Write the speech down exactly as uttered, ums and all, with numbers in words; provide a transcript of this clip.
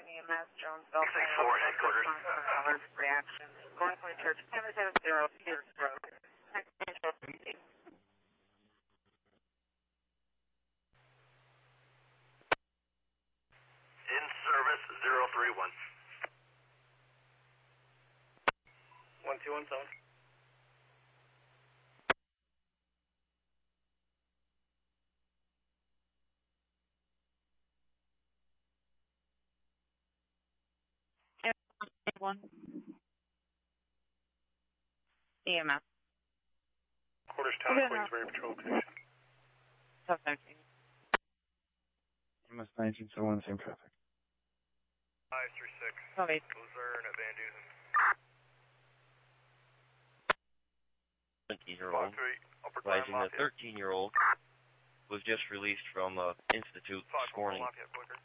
E M S, Jonesville, four headquarters. Alert reaction. Going for church, seven seven zero, Pierce Road. In service, zero three one. one two one seven. One. E M S. Quarters Town, Queensbury Patrol Connection. seven thirteen. M S nineteen seven one, same traffic. five three six. Sorry. Luzerne at Van Dusen. seventeen-year-old, advising the thirteen-year-old was just released from uh, Institute this morning.